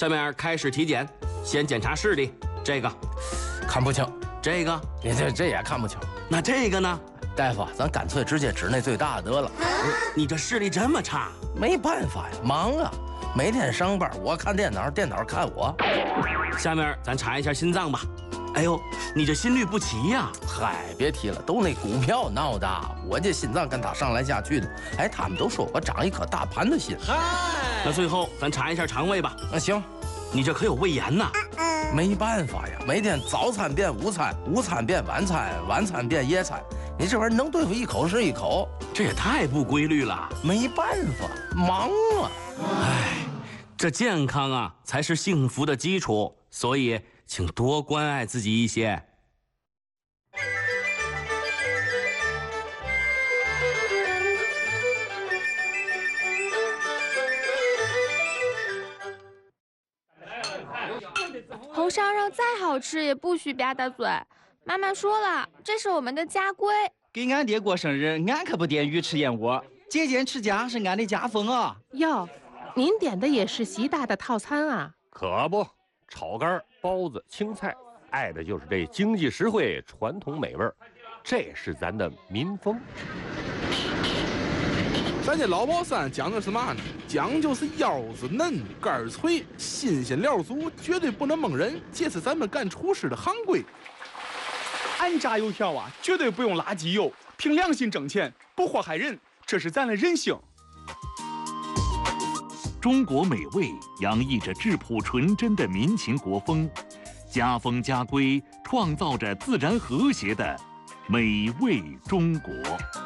下面开始体检，先检查视力，这个看不清， 这个你这也看不清。 那这个呢？ 大夫，咱干脆直接指那最大的得了。 你这视力这么差？ 没办法呀，忙啊，每天上班我看电脑，电脑看我。 下面咱查一下心脏吧。哎呦，你这心律不齐呀！ 嗨，别提了，都那股票闹的，我这心脏跟他上来下去的。哎，他们都说我长一颗大盘的心。 嗨，那最后咱查一下肠胃吧。 那行， 你这可有胃炎呐？ 没办法呀，每天早餐变午餐，午餐变晚餐，晚餐变夜餐，你这玩意儿能对付一口是一口， 这也太不规律了。 没办法，忙啊。 哎，这健康啊才是幸福的基础，所以请多关爱自己一些。 红烧肉再好吃也不许吧嗒嘴。妈妈说了，这是我们的家规。 给俺爹过生日，俺可不点鱼吃燕窝。节俭持家是俺的家风啊。 哟，您点的也是习大的套餐啊？ 可不，炒肝、包子、青菜，爱的就是这经济实惠、传统美味，这是咱的民风。 咱这老宝山讲究是嘛呢？讲究是腰子嫩、肝脆、新鲜料足，绝对不能蒙人，这是咱们干厨师的行规。 俺炸油条啊，绝对不用垃圾油，凭良心挣钱，不祸害人，这是咱的人性。 中国美味洋溢着质朴纯真的民情国风，家风家规创造着自然和谐的美味中国。